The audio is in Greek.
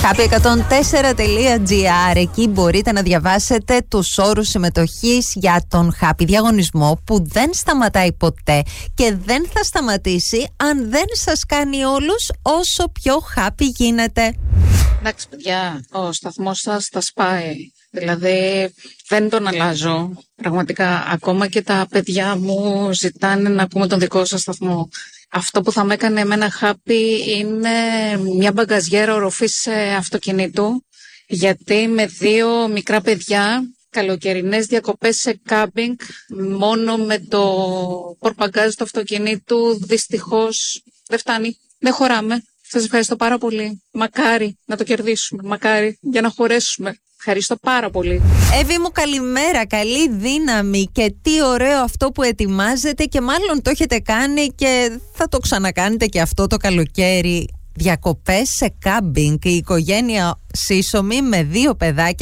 Happy104.gr. Εκεί μπορείτε να διαβάσετε τους όρους συμμετοχής για τον Happy διαγωνισμό που δεν σταματάει ποτέ και δεν θα σταματήσει αν δεν σας κάνει όλους όσο πιο happy γίνεται. Εντάξει παιδιά, ο σταθμός σας θα σπάει. Δηλαδή δεν τον αλλάζω. Πραγματικά ακόμα και τα παιδιά μου ζητάνε να ακούμε τον δικό σας σταθμό. Αυτό που θα με έκανε εμένα happy είναι μια μπαγκαζιέρα οροφής αυτοκινήτου, γιατί με 2 μικρά παιδιά, καλοκαιρινές διακοπές σε κάμπινγκ, μόνο με το πορπαγκάζ του αυτοκινήτου δυστυχώς δεν φτάνει, δεν χωράμε. Σας ευχαριστώ πάρα πολύ. Μακάρι να το κερδίσουμε, μακάρι για να χωρέσουμε. Ευχαριστώ πάρα πολύ. Εύη μου, καλημέρα, καλή δύναμη και τι ωραίο αυτό που ετοιμάζετε και μάλλον το έχετε κάνει και θα το ξανακάνετε και αυτό το καλοκαίρι. Διακοπές σε κάμπινγκ, η οικογένεια σύσσωμη με 2 παιδάκια.